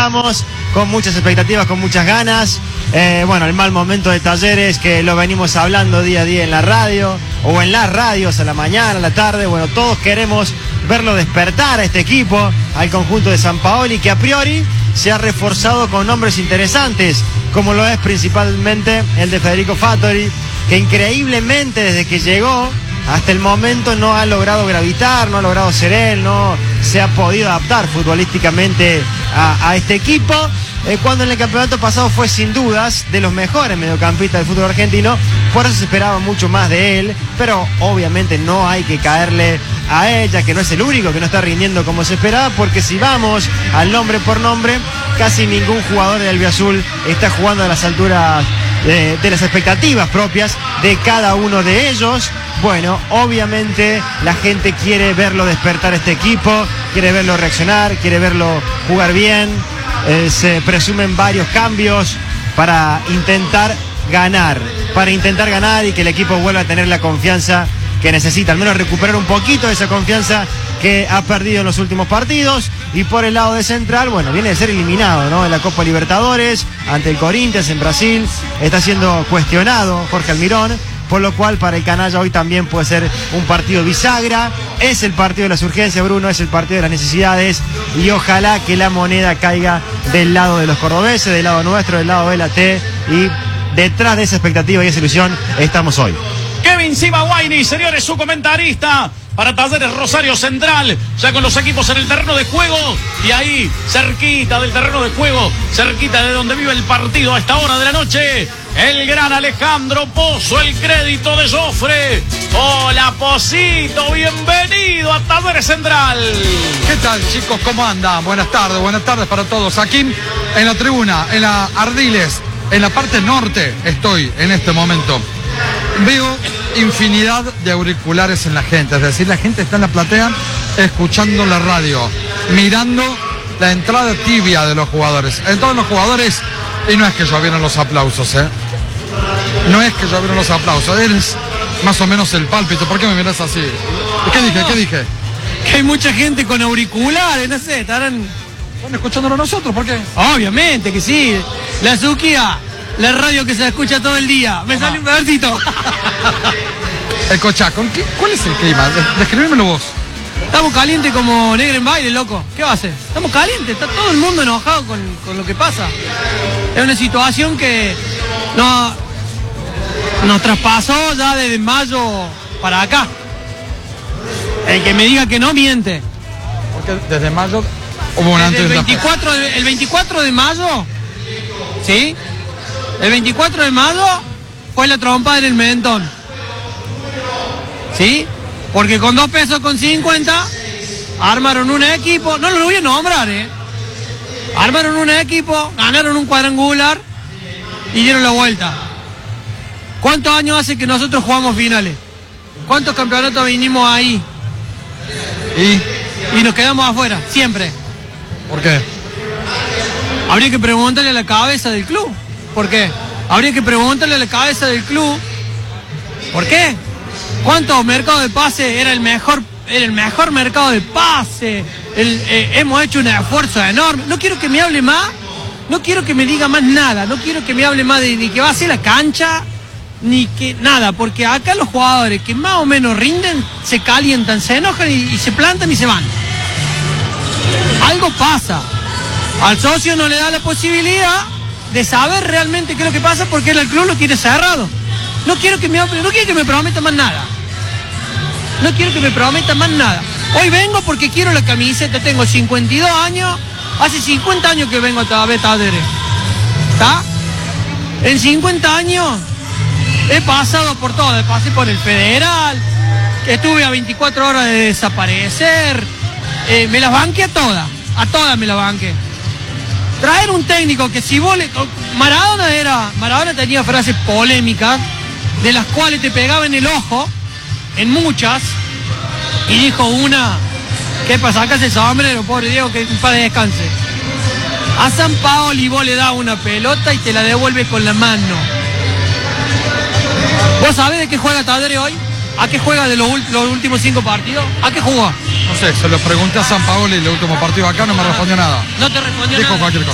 estamos con muchas expectativas, con muchas ganas. Bueno, el mal momento de Talleres, que lo venimos hablando día a día en la radio, o en las radios, a la mañana, a la tarde. Bueno, todos queremos verlo despertar a este equipo, al conjunto de Sampaoli, que a priori se ha reforzado con nombres interesantes, como lo es principalmente el de Federico Fattori, que increíblemente desde que llegó hasta el momento no ha logrado gravitar, no ha logrado ser él, no se ha podido adaptar futbolísticamente a este equipo, cuando en el campeonato pasado fue sin dudas de los mejores mediocampistas del fútbol argentino. Por eso se esperaba mucho más de él, pero obviamente no hay que caerle a ella, que no es el único que no está rindiendo como se esperaba, porque si vamos al nombre por nombre, casi ningún jugador del albiazul está jugando a las alturas de las expectativas propias de cada uno de ellos. Bueno, obviamente la gente quiere verlo despertar este equipo, quiere verlo reaccionar, quiere verlo jugar bien. Se presumen varios cambios para intentar ganar y que el equipo vuelva a tener la confianza que necesita, al menos recuperar un poquito de esa confianza que ha perdido en los últimos partidos. Y por el lado de Central, bueno, viene de ser eliminado, ¿no?, en la Copa Libertadores ante el Corinthians en Brasil. Está siendo cuestionado Jorge Almirón, por lo cual para el canalla hoy también puede ser un partido bisagra. Es el partido de las urgencias, Bruno, es el partido de las necesidades, y ojalá que la moneda caiga del lado de los cordobeses, del lado nuestro, del lado de la T, y detrás de esa expectativa y esa ilusión estamos hoy. Kevin Sibaguaini, señores, su comentarista para Talleres Rosario Central, ya con los equipos en el terreno de juego, y ahí, cerquita del terreno de juego, cerquita de donde vive el partido a esta hora de la noche, el gran Alejandro Pozo, el crédito de Jofre. Hola, Pocito, bienvenido a Talleres Central. ¿Qué tal, chicos? ¿Cómo andan? Buenas tardes para todos. Aquí en la tribuna, en la Ardiles, en la parte norte estoy en este momento. Veo infinidad de auriculares en la gente, es decir, la gente está en la platea escuchando la radio, mirando la entrada tibia de los jugadores. Entonces los jugadores, y no es que llovieron los aplausos, no es que llovieron los aplausos, eres más o menos el pálpito. ¿Por qué me miras así? ¿Qué dije? Que hay mucha gente con auriculares, no sé, ¿están escuchándonos nosotros? ¿Por qué? Obviamente que sí, la Zuquia, la radio que se escucha todo el día. Me sale un pedacito. El Cochacón, ¿cuál es el clima? Describímelo vos. Estamos calientes como negro en baile, loco. ¿Qué va a hacer? Estamos calientes, está todo el mundo enojado con lo que pasa. Es una situación que nos traspasó ya desde mayo para acá. El que me diga que no, miente. Porque desde mayo hubo un antes. El 24 de mayo, ¿sí? El 24 de mayo fue la trompa en el Mentón, ¿sí? Porque con 2 pesos con 50 armaron un equipo, no lo voy a nombrar, armaron un equipo, ganaron un cuadrangular y dieron la vuelta. ¿Cuántos años hace que nosotros jugamos finales? ¿Cuántos campeonatos vinimos ahí? Y nos quedamos afuera, siempre. ¿Por qué? Habría que preguntarle a la cabeza del club. ¿Por qué? Habría que preguntarle a la cabeza del club. ¿Por qué? ¿Cuántos mercados de pase era el mejor mercado de pase? Hemos hecho un esfuerzo enorme. No quiero que me hable más, no quiero que me diga más nada, no quiero que me hable más de ni que va a ser la cancha, ni que nada, porque acá los jugadores que más o menos rinden se calientan, se enojan y se plantan y se van. Algo pasa. Al socio no le da la posibilidad de saber realmente qué es lo que pasa, porque el club lo tiene cerrado. No quiero que me prometa más nada. No quiero que me prometa más nada. Hoy vengo porque quiero la camiseta. Tengo 52 años. Hace 50 años que vengo a ver Talleres. ¿Está? En 50 años he pasado por todo. Pasé por el Federal, que estuve a 24 horas de desaparecer. Me las banqué a todas me las banqué. Traer un técnico que si vos Maradona tenía frases polémicas, de las cuales te pegaba en el ojo, en muchas, y dijo una: ¿qué pasa? Acá ese sombrero, pobre Diego, que en paz descanse. A Sampaoli vos le das una pelota y te la devuelve con la mano. ¿Vos sabés de qué juega Talleres hoy? ¿A qué juega de los últimos 5 partidos? ¿A qué jugó? No sé, se lo pregunté a Sampaoli el último partido acá, no me respondió nada. No te respondió Dijo nada. cualquier cosa.